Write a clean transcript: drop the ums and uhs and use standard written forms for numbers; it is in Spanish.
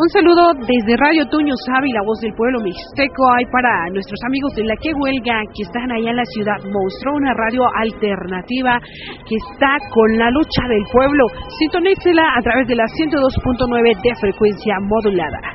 Un saludo desde Radio Toño Sabi, la voz del pueblo mixteco. Hay para nuestros amigos de la que huelga, que están allá en la ciudad Monstruo, una radio alternativa que está con la lucha del pueblo. Sintonícela a través de la 102.9 de frecuencia modulada.